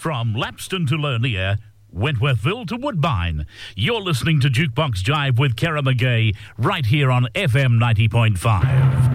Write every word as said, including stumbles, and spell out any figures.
From Lapston to Lurnia, Wentworthville to Woodbine. You're listening to Jukebox Jive with Kara McGay right here on F M ninety point five.